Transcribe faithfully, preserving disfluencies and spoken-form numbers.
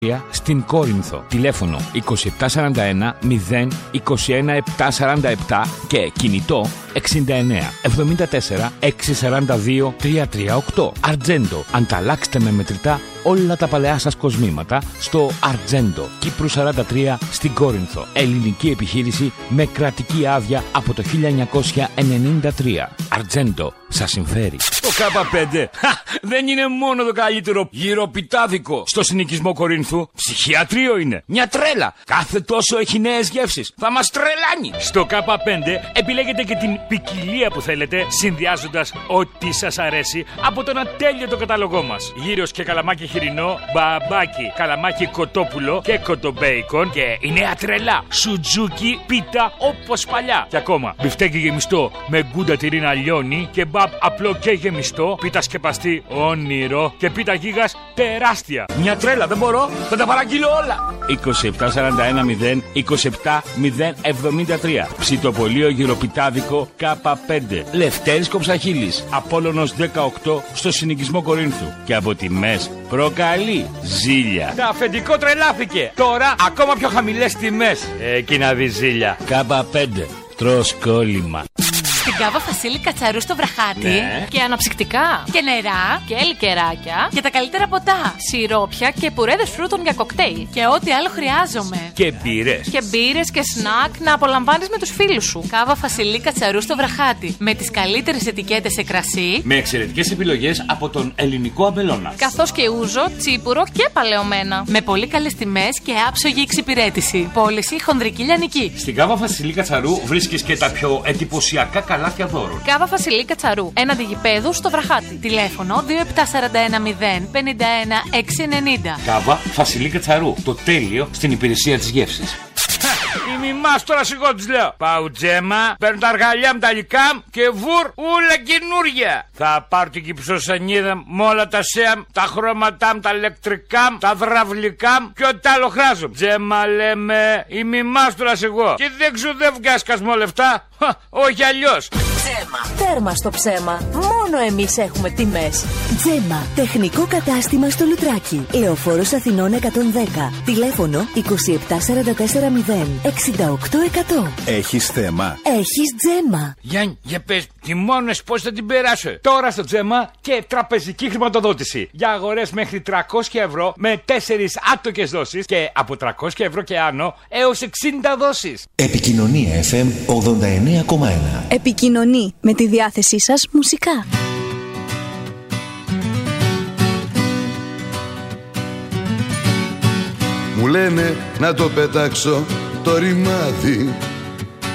στην Κόρινθο. Τηλέφωνο είκοσι επτά σαράντα ένα μηδέν είκοσι ένα επτακόσια σαράντα επτά και κινητό εξήντα εννέα εβδομήντα τέσσερα εξακόσια σαράντα δύο τριακόσια τριάντα οκτώ. Αρτζέντο. Ανταλλάξτε με μετρητά όλα τα παλαιά σας κοσμήματα στο Αρτζέντο. Κύπρου σαράντα τρία στην Κόρινθο. Ελληνική επιχείρηση με κρατική άδεια από το χίλια εννιακόσια ενενήντα τρία. Αρτζέντο. Σας συμφέρει. Το Κάπα πέντε δεν είναι μόνο το καλύτερο γυροπιτάδικο στο συνοικισμό Κορίνθου. Ψυχιατρίο είναι. Μια τρέλα. Κάθε τόσο έχει νέες γεύσεις. Θα μας τρελάνει. Στο Κάπα πέντε επιλέγετε και την ποικιλία που θέλετε, συνδυάζοντας ό,τι σας αρέσει από τον ατέλειωτο κατάλογό μας. Γύρος και καλαμάκι χοιρινό, μπαμπάκι, καλαμάκι κοτόπουλο και κοτομπέικον και η νέα τρελά σουτζούκι πίτα όπως παλιά. Και ακόμα μπιφτέκι γεμιστό με γκούντα τυρίνα λιώνει και μπαμπ απλό και γεμιστό, πίτα σκεπαστή όνειρο και πίτα γίγας τεράστια. Μια τρέλα, δεν μπορώ, θα τα παραγγείλω όλα. είκοσι επτά σαράντα ένα μηδέν είκοσι επτά μηδέν εβδομήντα τρία. Ψητοπολείο γυροπιτάδικο Κάπα πέντε. Λευτέρης Κοψαχίλης. Απόλλωνος δεκαοκτώ στο συνοικισμό Κορίνθου. Και από τιμές προκαλεί ζήλια. Τα αφεντικό τρελάθηκε. Τώρα ακόμα πιο χαμηλές τιμές. Εκεί να δει ζήλια. Κάπα πέντε. Τρως κόλλημα. Στην Κάβα Φασίλη Κατσαρού στο Βραχάτι. Ναι. Και αναψυκτικά. Και νερά. Και λικεράκια. Και τα καλύτερα ποτά. Σιρόπια και πουρέδες φρούτων για κοκτέιλ. Και ό,τι άλλο χρειάζομαι. Και μπύρες. Και μπύρες και σνακ να απολαμβάνεις με τους φίλους σου. Κάβα Φασίλη Κατσαρού στο Βραχάτι. Με τις καλύτερες ετικέτες σε κρασί. Με εξαιρετικές επιλογές από τον ελληνικό αμπελώνα. Καθώς και ούζο, τσίπουρο και παλαιωμένα. Με πολύ καλές τιμές και άψογη εξυπηρέτηση. Πώληση χονδρική λιανική. Στην Κάβα Φασίλη Κατσαρού βρίσκεις και τα πιο εντυπωσιακά καλάθια δώρων. Κάβα Φασιλή Κατσαρού. Έναντι γηπέδου στο Βραχάτι. Τηλέφωνο δύο επτά σαράντα ένα μηδέν πενήντα ένα εξακόσια ενενήντα. Κάβα Φασιλή Κατσαρού. Το τέλειο στην υπηρεσία της γεύσης. Η μιμάς τώρα σιγό της λέω. Παουτζέμα, παίρνω τα αργαλιά μου τα λικά και βουρ ούλα καινούρια. Θα πάρω την κυψοσανίδα με όλα τα σέαμ, τα χρώματά μου, τα ηλεκτρικά μου, τα δραυλικά μου και ό,τι άλλο χρειάζομαι. Τζέμα λέμε, η μιμάς τώρα σιγό. Και δεν ξουδεύω σκασμό λεφτά. Όχι αλλιώς. Τζέμα. Τέρμα στο ψέμα. Μόνο εμείς έχουμε τιμές. Τζέμα. Τεχνικό κατάστημα στο Λουτράκι. Λεωφόρος Αθηνών εκατόν δέκα. Τηλέφωνο είκοσι επτά σαράντα τέσσερα μηδέν εξήντα οκτώ εκατό. Έχεις θέμα? Έχεις Τζέμα. Γιάννη, για πες, τιμώνες πώς θα την περάσω. Τώρα στο Τζέμα και τραπεζική χρηματοδότηση. Για αγορές μέχρι τριακόσια ευρώ με τέσσερις άτοκες δόσεις και από τριακόσια ευρώ και άνω έως εξήντα δόσεις. Επικοινωνία εφ εμ ογδόντα εννέα κόμμα ένα. Επικοινωνεί με τη διάθεσή σας μουσικά. Μου λένε να το πετάξω το ρημάδι